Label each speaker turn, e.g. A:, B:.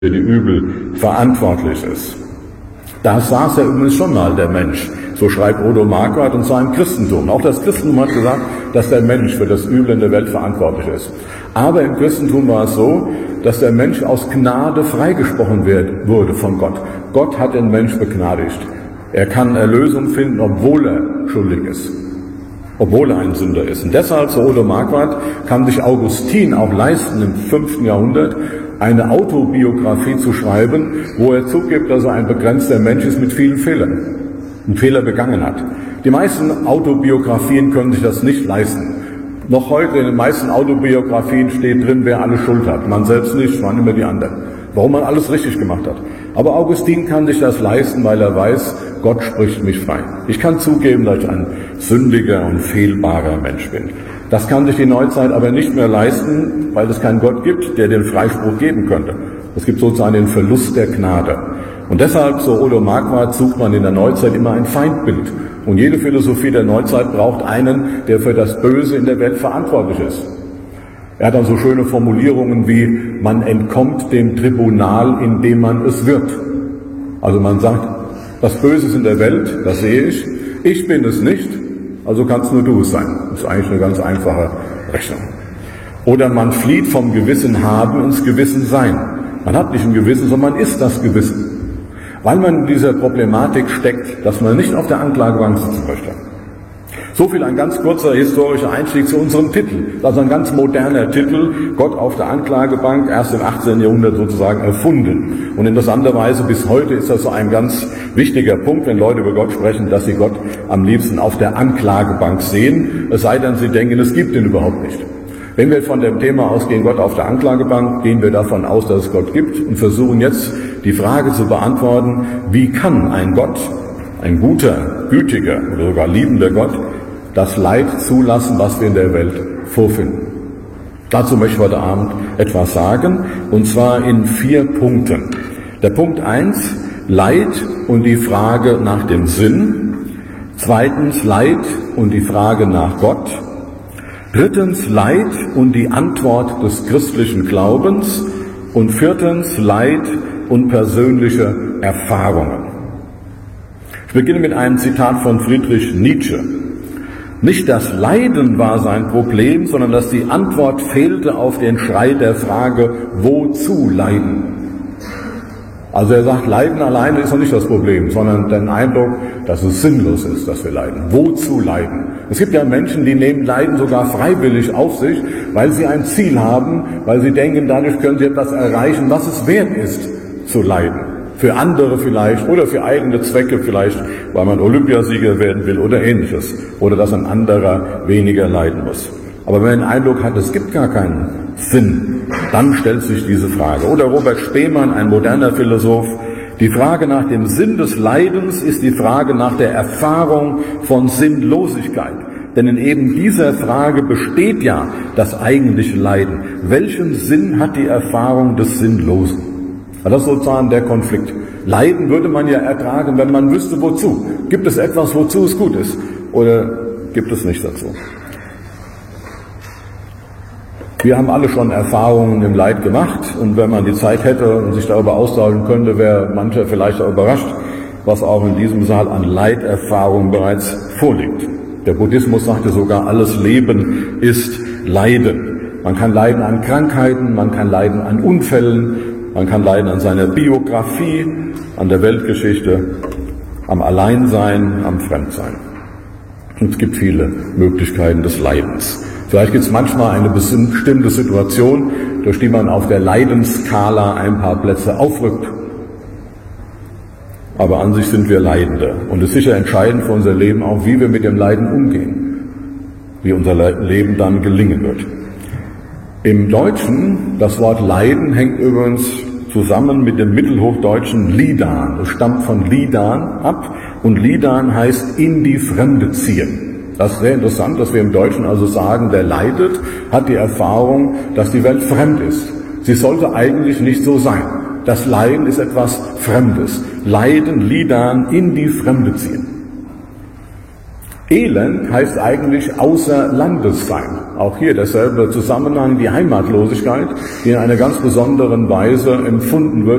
A: für die Übel verantwortlich ist. Da saß ja übrigens schon mal der Mensch. So schreibt Odo Marquardt, und zwar im Christentum. Auch das Christentum hat gesagt, dass der Mensch für das Übel in der Welt verantwortlich ist. Aber im Christentum war es so, dass der Mensch aus Gnade freigesprochen wurde von Gott. Gott hat den Mensch begnadigt. Er kann Erlösung finden, obwohl er schuldig ist, obwohl er ein Sünder ist. Und deshalb, so Odo Marquardt, kann sich Augustin auch leisten, im 5. Jahrhundert eine Autobiografie zu schreiben, wo er zugibt, dass er ein begrenzter Mensch ist mit vielen Fehlern, einen Fehler begangen hat. Die meisten Autobiografien können sich das nicht leisten. Noch heute in den meisten Autobiografien steht drin, wer alles Schuld hat. Man selbst nicht, waren immer die anderen. Warum man alles richtig gemacht hat. Aber Augustin kann sich das leisten, weil er weiß, Gott spricht mich frei. Ich kann zugeben, dass ich ein sündiger und fehlbarer Mensch bin. Das kann sich die Neuzeit aber nicht mehr leisten, weil es keinen Gott gibt, der den Freispruch geben könnte. Es gibt sozusagen den Verlust der Gnade. Und deshalb, so Odo Marquardt, sucht man in der Neuzeit immer ein Feindbild. Und jede Philosophie der Neuzeit braucht einen, der für das Böse in der Welt verantwortlich ist. Er hat dann so schöne Formulierungen wie, man entkommt dem Tribunal, indem man es wird. Also man sagt, das Böse ist in der Welt, das sehe ich bin es nicht, also kannst nur du es sein. Das ist eigentlich eine ganz einfache Rechnung. Oder man flieht vom Gewissen haben ins Gewissen sein. Man hat nicht ein Gewissen, sondern man ist das Gewissen. Weil man in dieser Problematik steckt, dass man nicht auf der Anklagebank sitzen möchte. So viel ein ganz kurzer historischer Einstieg zu unserem Titel. Das ist ein ganz moderner Titel, Gott auf der Anklagebank, erst im 18. Jahrhundert sozusagen erfunden. Und interessanterweise bis heute ist das so ein ganz wichtiger Punkt, wenn Leute über Gott sprechen, dass sie Gott am liebsten auf der Anklagebank sehen, es sei denn, sie denken, es gibt ihn überhaupt nicht. Wenn wir von dem Thema ausgehen, Gott auf der Anklagebank, gehen wir davon aus, dass es Gott gibt und versuchen jetzt die Frage zu beantworten, wie kann ein Gott, ein guter, gütiger oder sogar liebender Gott, das Leid zulassen, was wir in der Welt vorfinden. Dazu möchte ich heute Abend etwas sagen, und zwar in 4 Punkten. Der Punkt 1, Leid und die Frage nach dem Sinn. 2. Leid und die Frage nach Gott. 3. Leid und die Antwort des christlichen Glaubens. Und 4. Leid und persönliche Erfahrungen. Ich beginne mit einem Zitat von Friedrich Nietzsche. Nicht das Leiden war sein Problem, sondern dass die Antwort fehlte auf den Schrei der Frage, wozu leiden? Also er sagt, Leiden alleine ist noch nicht das Problem, sondern den Eindruck, dass es sinnlos ist, dass wir leiden. Wozu leiden? Es gibt ja Menschen, die nehmen Leiden sogar freiwillig auf sich, weil sie ein Ziel haben, weil sie denken, dadurch können sie etwas erreichen, was es wert ist, zu leiden. Für andere vielleicht oder für eigene Zwecke vielleicht, weil man Olympiasieger werden will oder ähnliches. Oder dass ein anderer weniger leiden muss. Aber wenn man den Eindruck hat, es gibt gar keinen Sinn, dann stellt sich diese Frage. Oder Robert Spemann, ein moderner Philosoph, die Frage nach dem Sinn des Leidens ist die Frage nach der Erfahrung von Sinnlosigkeit. Denn in eben dieser Frage besteht ja das eigentliche Leiden. Welchen Sinn hat die Erfahrung des Sinnlosen? Das ist sozusagen der Konflikt. Leiden würde man ja ertragen, wenn man wüsste, wozu. Gibt es etwas, wozu es gut ist? Oder gibt es nichts dazu? Wir haben alle schon Erfahrungen im Leid gemacht. Und wenn man die Zeit hätte und sich darüber austauschen könnte, wäre mancher vielleicht auch überrascht, was auch in diesem Saal an Leiterfahrungen bereits vorliegt. Der Buddhismus sagte sogar, alles Leben ist Leiden. Man kann leiden an Krankheiten, man kann leiden an Unfällen, man kann leiden an seiner Biografie, an der Weltgeschichte, am Alleinsein, am Fremdsein. Und es gibt viele Möglichkeiten des Leidens. Vielleicht gibt es manchmal eine bestimmte Situation, durch die man auf der Leidensskala ein paar Plätze aufrückt. Aber an sich sind wir Leidende. Und es ist sicher entscheidend für unser Leben auch, wie wir mit dem Leiden umgehen. Wie unser Leben dann gelingen wird. Im Deutschen, das Wort Leiden hängt übrigens zusammen mit dem mittelhochdeutschen Lidan. Es stammt von Lidan ab und Lidan heißt in die Fremde ziehen. Das ist sehr interessant, dass wir im Deutschen also sagen, der leidet, hat die Erfahrung, dass die Welt fremd ist. Sie sollte eigentlich nicht so sein. Das Leiden ist etwas Fremdes. Leiden, Lidan, in die Fremde ziehen. Elend heißt eigentlich außer Landes sein. Auch hier derselbe Zusammenhang, die Heimatlosigkeit, die in einer ganz besonderen Weise empfunden wird